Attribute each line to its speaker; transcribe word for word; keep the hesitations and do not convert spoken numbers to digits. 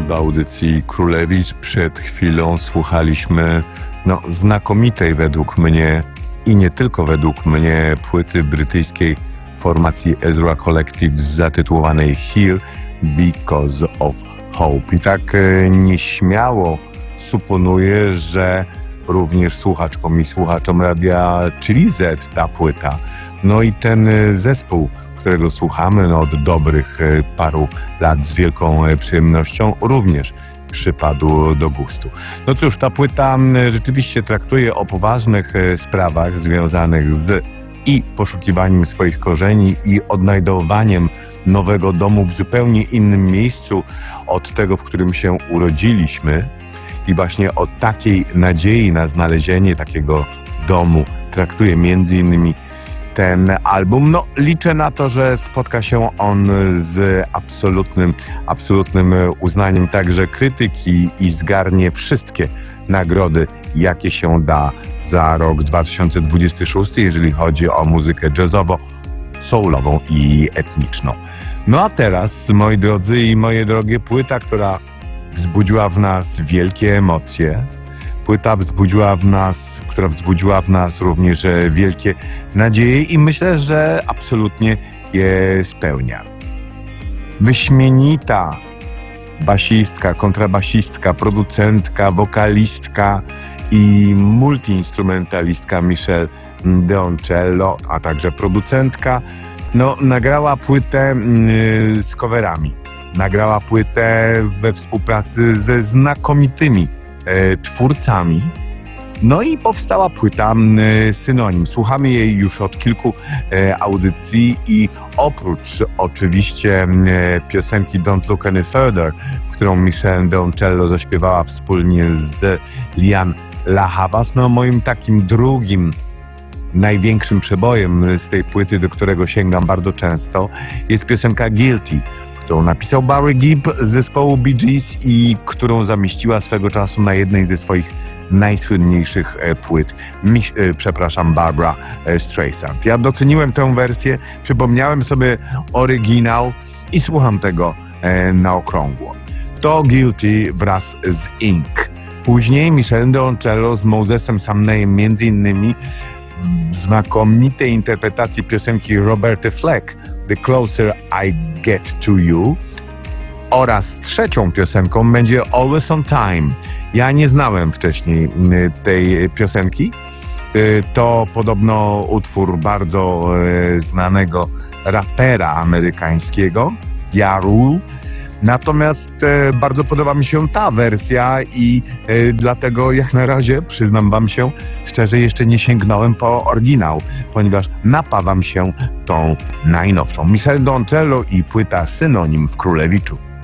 Speaker 1: W audycji Królewicz przed chwilą słuchaliśmy no, znakomitej według mnie i nie tylko według mnie płyty brytyjskiej formacji Ezra Collective zatytułowanej Here Because of Hope. I tak e, nieśmiało suponuję, że również słuchaczkom i słuchaczom radia Chili Z ta płyta. No i ten zespół, którego słuchamy no, od dobrych paru lat z wielką przyjemnością, również przypadł do gustu. No cóż, ta płyta rzeczywiście traktuje o poważnych sprawach związanych z i poszukiwaniem swoich korzeni i odnajdowaniem nowego domu w zupełnie innym miejscu od tego, w którym się urodziliśmy. I właśnie o takiej nadziei na znalezienie takiego domu traktuje między innymi ten album. No, liczę na to, że spotka się on z absolutnym, absolutnym uznaniem także krytyki i zgarnie wszystkie nagrody, jakie się da za rok dwa tysiące dwudziesty szósty, jeżeli chodzi o muzykę jazzowo, soulową i etniczną. No a teraz, moi drodzy i moje drogie, płyta, która wzbudziła w nas wielkie emocje. Płyta wzbudziła w nas, która wzbudziła w nas również wielkie nadzieje i myślę, że absolutnie je spełnia. Wyśmienita basistka, kontrabasistka, producentka, wokalistka i multiinstrumentalistka Michelle Deoncello, a także producentka, no, nagrała płytę yy, z coverami. Nagrała płytę we współpracy ze znakomitymi e, twórcami. No i powstała płyta e, Synonim. Słuchamy jej już od kilku e, audycji i oprócz oczywiście e, piosenki Don't Look Any Further, którą Michelle Deoncello zaśpiewała wspólnie z Lian La Havas, no moim takim drugim największym przebojem z tej płyty, do którego sięgam bardzo często, jest piosenka Guilty, którą napisał Barry Gibb z zespołu Bee Gees i którą zamieściła swego czasu na jednej ze swoich najsłynniejszych e, płyt, Mich, e, przepraszam, Barbra e, Streisand. Ja doceniłem tę wersję, przypomniałem sobie oryginał i słucham tego e, na okrągło. To Guilty wraz z Ink. Później Michelle Deoncello z Mosesem Sumneyem między innymi w znakomitej interpretacji piosenki Roberty Fleck The Closer I Get to You, oraz trzecią piosenką będzie Always on Time. Ja nie znałem wcześniej tej piosenki. To podobno utwór bardzo znanego rapera amerykańskiego, Ja Rule. Natomiast e, bardzo podoba mi się ta wersja i e, dlatego jak na razie, przyznam wam się szczerze, jeszcze nie sięgnąłem po oryginał, ponieważ napawam się tą najnowszą. Michelle Deoncello i płyta Synonim w Królewiczu.